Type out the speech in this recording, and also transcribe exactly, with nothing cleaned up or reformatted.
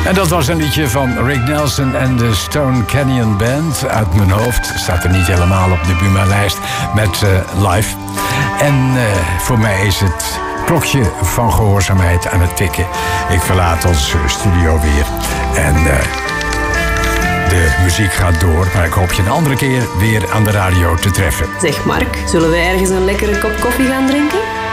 En dat was een liedje van Rick Nelson en de Stone Canyon Band. Uit mijn hoofd, staat er niet helemaal op de Buma-lijst, met uh, live. En uh, voor mij is het klokje van gehoorzaamheid aan het tikken. Ik verlaat onze studio weer. En uh, de muziek gaat door, maar ik hoop je een andere keer weer aan de radio te treffen. Zeg Mark, zullen we ergens een lekkere kop koffie gaan drinken?